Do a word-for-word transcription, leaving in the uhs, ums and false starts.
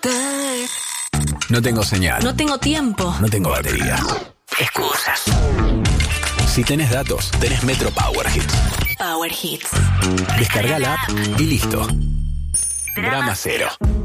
No tengo señal. No tengo tiempo. No tengo batería. Excusas. Si tenés datos, tenés Metro Power Hits. Power Hits. Descarga la app y listo. Drama cero.